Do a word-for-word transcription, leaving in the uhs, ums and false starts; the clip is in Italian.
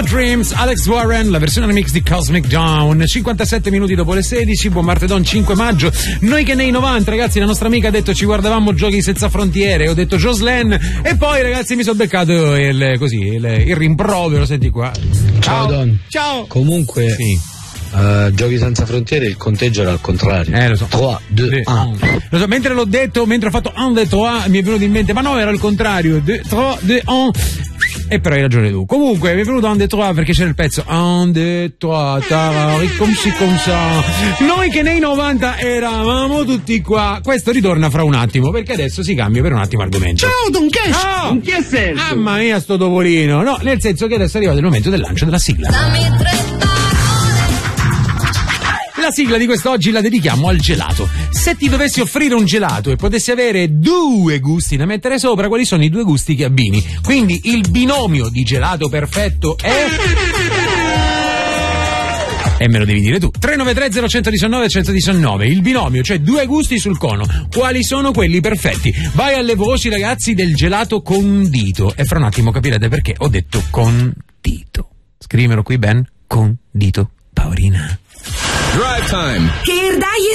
My Dreams, Alex Warren, la versione remix di Cosmic Dawn. cinquantasette minuti dopo le sedici, buon martedì cinque maggio. Noi che nei novanta, ragazzi, la nostra amica ha detto ci guardavamo Giochi senza frontiere, ho detto Jocelyn e poi ragazzi mi sono beccato il, così, il, il rimprovero, senti qua. Ciao, Ciao Don. Ciao. Comunque sì. Uh, Giochi senza frontiere il conteggio era al contrario. Eh lo so. tre, due, uno. Lo so, mentre l'ho detto, mentre ho fatto un, due, tre, mi è venuto in mente, ma no, era il contrario. tre, due, uno. E però hai ragione tu. Comunque mi è venuto un, due, tre perché c'era il pezzo un, due, tre, tarari, come si come sa. Noi che nei novanta eravamo tutti qua. Questo ritorna fra un attimo, perché adesso si cambia per un attimo argomento. Ciao Don Cash! Oh! In che senso? Mamma mia sto topolino. No, nel senso che adesso è arrivato il momento del lancio della sigla. La sigla di quest'oggi la dedichiamo al gelato. Se ti dovessi offrire un gelato e potessi avere due gusti da mettere sopra, quali sono i due gusti che abbini? Quindi il binomio di gelato perfetto è... E me lo devi dire tu. tre nove tre zero uno uno nove uno uno nove. Il binomio, cioè due gusti sul cono. Quali sono quelli perfetti? Vai alle voci, ragazzi, del gelato condito. E fra un attimo capirete perché ho detto condito. Scrivimelo qui ben. Condito. Paolina. Drive time. Che dai